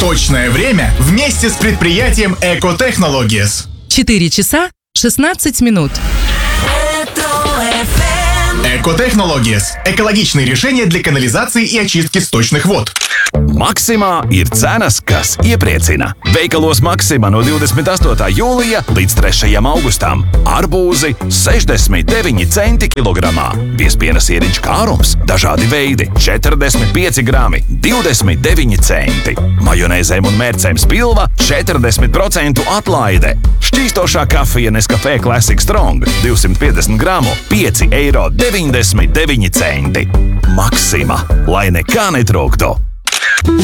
Точное время вместе с предприятием Eco-Technologies. 4 часа 16 минут. Eco-Technologies – экологичные решения для канализации и очистки сточных вод. Maksimā ir cenas, kas iepriecina. Veikalos Maksimā no 28. jūlija līdz 3. augustam. Arbūzi 69 centi kilogramā. Piespienas ieриņš kārums, dažādi veidi 45 grami, 29 centi. Majonēzēm un mērcēm spilva 40% atlaide. Šķīstošā kafija Nescafé Classic Strong 250 gramu 5,99 eiro. Maksimā, lai nekā netrūktu.